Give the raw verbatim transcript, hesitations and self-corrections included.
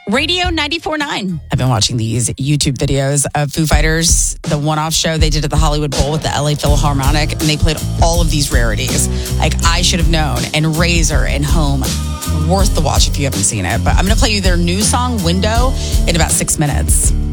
Radio ninety-four point nine. I've been watching these YouTube videos of Foo Fighters, the one-off show they did at the Hollywood Bowl with the L A Philharmonic, and they played all of these rarities. Like I Should Have Known and Razor and Home. Worth the watch if you haven't seen it. But I'm going to play you their new song, Window, in about six minutes.